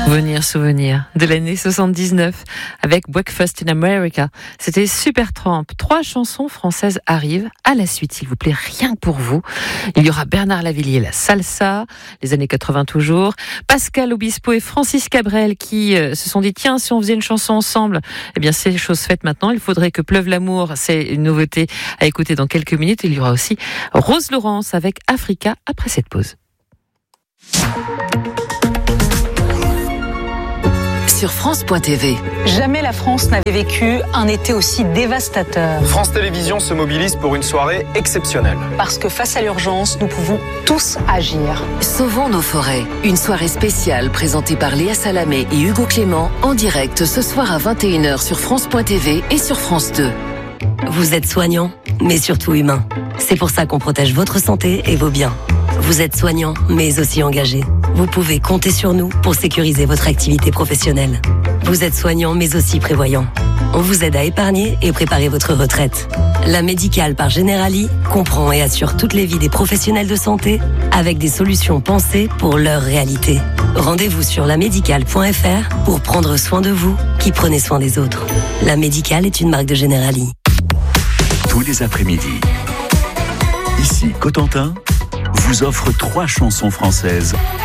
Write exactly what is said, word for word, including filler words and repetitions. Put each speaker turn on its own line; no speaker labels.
Souvenir, souvenir de l'année soixante-dix-neuf avec Breakfast in America. C'était Supertramp. Trois chansons françaises arrivent à la suite, s'il vous plaît, rien que pour vous. Il y aura Bernard Lavilliers, la salsa, les années quatre-vingts toujours. Pascal Obispo et Francis Cabrel qui euh, se sont dit, tiens, si on faisait une chanson ensemble, eh bien, c'est chose faite maintenant. Il faudrait que pleuve l'amour. C'est une nouveauté à écouter dans quelques minutes. Il y aura aussi Rose Laurence avec Africa après cette pause.
Sur France point T V.
Jamais la France n'avait vécu un été aussi dévastateur.
France Télévisions se mobilise pour une soirée exceptionnelle.
Parce que face à l'urgence, nous pouvons tous agir.
Sauvons nos forêts. Une soirée spéciale présentée par Léa Salamé et Hugo Clément en direct ce soir à vingt et une heures sur France point T V et sur France deux.
Vous êtes soignant, mais surtout humain. C'est pour ça qu'on protège votre santé et vos biens. Vous êtes soignant, mais aussi engagé. Vous pouvez compter sur nous pour sécuriser votre activité professionnelle. Vous êtes soignant, mais aussi prévoyant. On vous aide à épargner et préparer votre retraite. La Médicale par Generali comprend et assure toutes les vies des professionnels de santé avec des solutions pensées pour leur réalité. Rendez-vous sur la médicale point f r pour prendre soin de vous qui prenez soin des autres. La Médicale est une marque de Generali.
Tous les après-midi, ici Cotentin vous offre trois chansons françaises